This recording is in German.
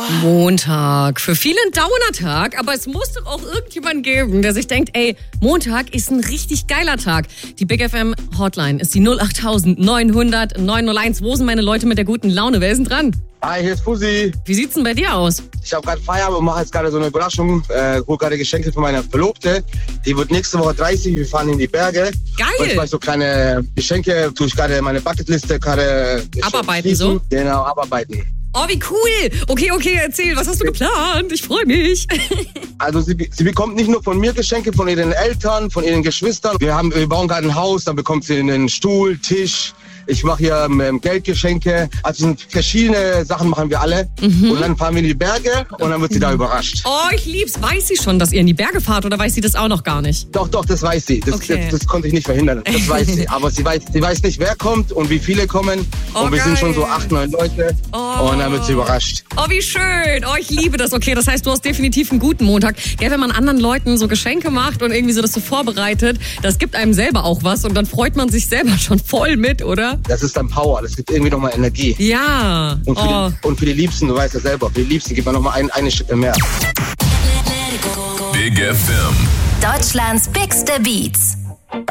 Montag. Für viele ein Downer-Tag, aber es muss doch auch irgendjemanden geben, der sich denkt, ey, Montag ist ein richtig geiler Tag. Die Big FM Hotline ist die 08000 900 901. Wo sind meine Leute mit der guten Laune? Wer ist denn dran? Hi, hier ist Fussi. Wie sieht's denn bei dir aus? Ich habe gerade Feierabend und mache jetzt gerade so eine Überraschung. Hol gerade Geschenke für meine Verlobte. Die wird nächste Woche 30. Wir fahren in die Berge. Geil. Und ich mache so kleine Geschenke. Tue ich gerade meine Bucketliste gerade Abarbeiten so? Genau, abarbeiten. Oh, wie cool. Okay, erzähl. Was hast du geplant? Ich freue mich. Also sie bekommt nicht nur von mir Geschenke, von ihren Eltern, von ihren Geschwistern. Wir bauen gerade ein Haus, dann bekommt sie einen Stuhl, Tisch. Ich mache hier Geldgeschenke. Also verschiedene Sachen machen wir alle. Und dann fahren wir in die Berge und dann wird sie da überrascht. Oh, ich lieb's. Weiß sie schon, dass ihr in die Berge fahrt oder weiß sie das auch noch gar nicht? Doch, das weiß sie. Das konnte ich nicht verhindern. Das weiß sie. Aber sie weiß nicht, wer kommt und wie viele kommen. Und wir sind schon so 8, 9 Leute. Und dann wird sie überrascht. Oh, wie schön. Oh, ich liebe das. Okay, das heißt, du hast definitiv einen guten Montag. Gell, wenn man anderen Leuten so Geschenke macht und irgendwie so das so vorbereitet, das gibt einem selber auch was und dann freut man sich selber schon voll mit, oder? Das ist dann Power, das gibt irgendwie nochmal Energie. Ja. Und für die Liebsten, du weißt ja selber, für die Liebsten gibt man nochmal eine Schippe mehr. Big FM. Deutschlands bigste Beats.